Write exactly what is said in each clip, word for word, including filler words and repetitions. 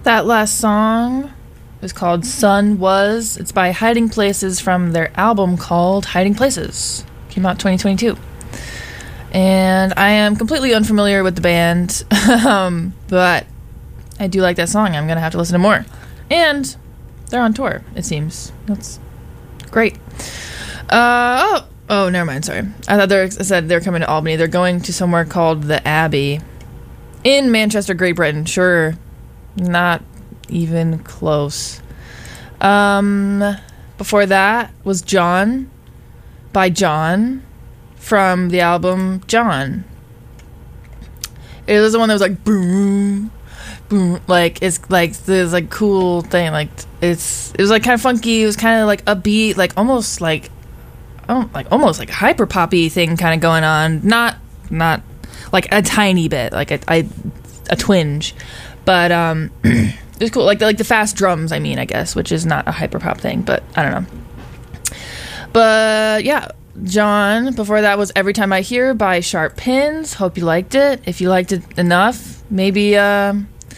That last song is called Sun Was. It's by Hiding Places from their album called Hiding Places. Came out twenty twenty-two. And I am completely unfamiliar with the band, um, but I do like that song. I'm going to have to listen to more. And they're on tour, it seems. That's great. Uh, oh, oh, never mind, sorry. I thought they were, I said they're coming to Albany. They're going to somewhere called the Abbey in Manchester, Great Britain. Sure, not even close. Um, before that was John by John from the album John. It was the one that was like boom, boom, like it's like this like cool thing. Like it's it was like kind of funky. It was kind of like upbeat, like almost like oh like almost like hyper poppy thing kind of going on. Not not like a tiny bit, like a, a, a twinge, but um. It was cool, like the, like the fast drums, I mean, I guess, which is not a hyperpop thing, but I don't know. But yeah, John, before that was Every Time I Hear by Sharp Pins. Hope you liked it. If you liked it enough, maybe uh,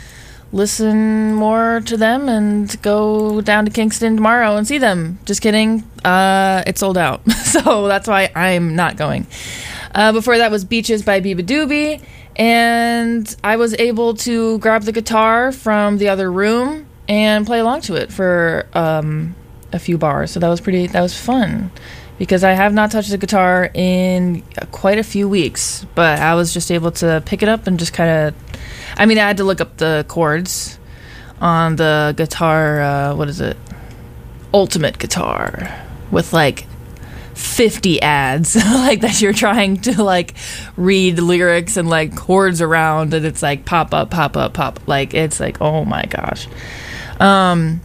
listen more to them and go down to Kingston tomorrow and see them. Just kidding. Uh, it's sold out, so that's why I'm not going. Uh, before that was Beaches by Biba Doobie. And I was able to grab the guitar from the other room and play along to it for um, a few bars. So that was pretty, that was fun. Because I have not touched the guitar in quite a few weeks. But I was just able to pick it up and just kind of... I mean, I had to look up the chords on the guitar, uh, what is it? Ultimate Guitar. With like... fifty ads like that you're trying to like read lyrics and like chords around, and it's like pop up pop up pop, like it's like oh my gosh. Um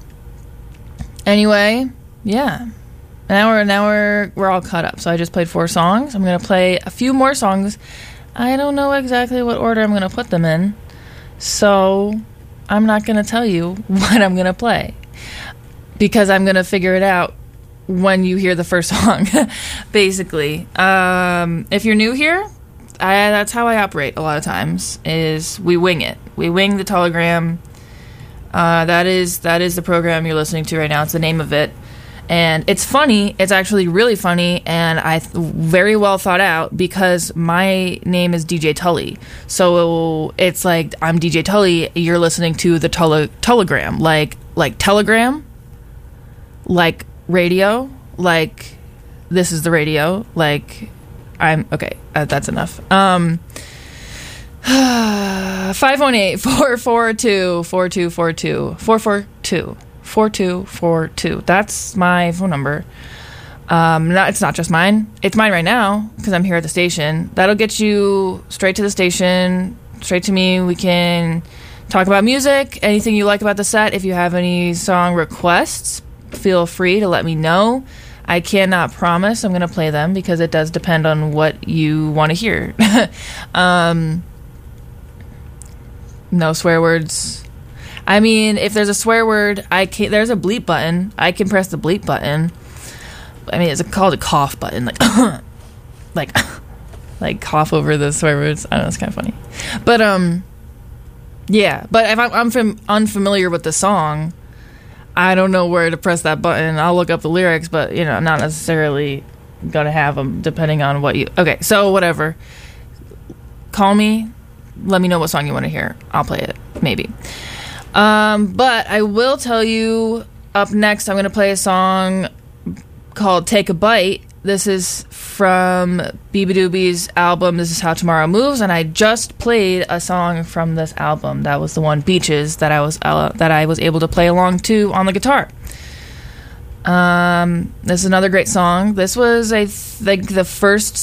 anyway, yeah, now we're now we're we're all caught up. So I just played four songs. I'm gonna play a few more songs. I don't know exactly what order I'm gonna put them in, so I'm not gonna tell you what I'm gonna play because I'm gonna figure it out when you hear the first song. Basically, um, if you're new here, I, that's how I operate a lot of times, is we wing it. We wing the Telegram. Uh, that is that is the program you're listening to right now. It's the name of it. And it's funny. It's actually really funny, and I th- very well thought out because my name is D J Tully. So it's like I'm D J Tully. You're listening to the tele- Telegram, like like Telegram, like radio, like this is the radio, like I'm okay. Uh, that's enough. Um, five one eight, four four two, four two four two, four four two, four two four two. That's my phone number. Um, not, it's not just mine. It's mine right now because I'm here at the station. That'll get you straight to the station, straight to me. We can talk about music, anything you like about the set. If you have any song requests, feel free to let me know. I cannot promise I'm going to play them because it does depend on what you want to hear. um, no swear words. I mean, if there's a swear word, I can. There's a bleep button. I can press the bleep button. I mean, it's called a cough button, like, like, like cough over the swear words. I don't know. It's kind of funny, but um, yeah. But if I'm, I'm from unfamiliar with the song, I don't know where to press that button. I'll look up the lyrics, but, you know, I'm not necessarily going to have them depending on what you... Okay, so whatever. Call me. Let me know what song you want to hear. I'll play it, maybe. Um, but I will tell you, up next, I'm going to play a song called Take a Bite. This is from Biba Doobie's album, This Is How Tomorrow Moves, and I just played a song from this album. That was the one, Beaches, that I was uh, that I was able to play along to on the guitar. Um, this is another great song. This was, I think, the first